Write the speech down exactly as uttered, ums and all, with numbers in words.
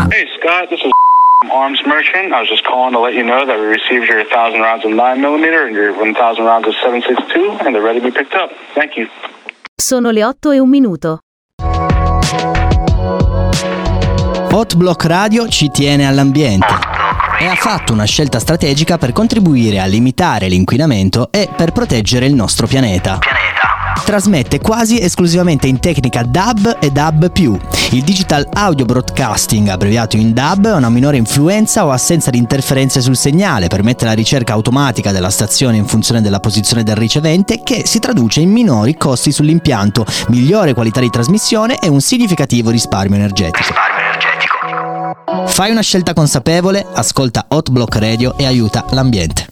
Ma... Hey Scott, this is Arms Merchant. I was just calling to let you know that we received your one thousand rounds of nine millimeter and your one thousand rounds of seven six two and they're ready to be picked up. Thank you. Sono le otto e un minuto. Hot Block Radio ci tiene all'ambiente e ha fatto una scelta strategica per contribuire a limitare l'inquinamento e per proteggere il nostro pianeta. Trasmette quasi esclusivamente in tecnica D A B e D A B più. Il Digital Audio Broadcasting, abbreviato in D A B, ha una minore influenza o assenza di interferenze sul segnale, permette la ricerca automatica della stazione in funzione della posizione del ricevente, che si traduce in minori costi sull'impianto, migliore qualità di trasmissione e un significativo risparmio energetico. Risparmio energetico. Fai una scelta consapevole, ascolta Hot Block Radio e aiuta l'ambiente.